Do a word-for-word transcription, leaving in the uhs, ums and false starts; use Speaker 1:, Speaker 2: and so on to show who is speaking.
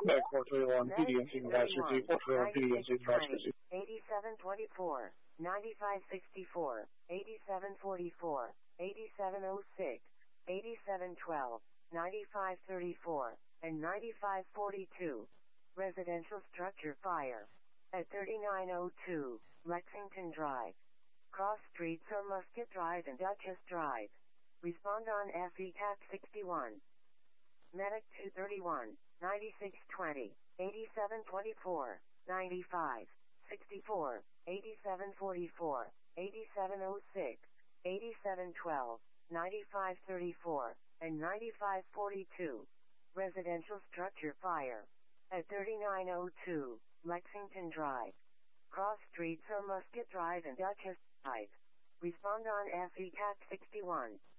Speaker 1: Echo twenty-one, D D M C University, Echo twenty-one, D D M C University.
Speaker 2: eighty-seven twenty-four, ninety-five sixty-four, eighty-seven forty-four, eighty-seven oh six, eighty-seven twelve, ninety-five thirty-four, and ninety-five forty-two. Residential structure fire. At thirty-nine oh two, Lexington Drive. Cross streets are Musket Drive and Duchess Drive. Respond on F E C A T sixty-one. Medic two thirty-one, ninety-six twenty, eighty-seven twenty-four, ninety-five sixty-four, eighty-seven forty-four, eighty-seven oh six, eighty-seven twelve, ninety-five thirty-four, and ninety-five forty-two. Residential structure fire. At thirty-nine oh two, Lexington Drive. Cross streets are Musket Drive and Duchess Drive. Respond on F E C A T sixty-one.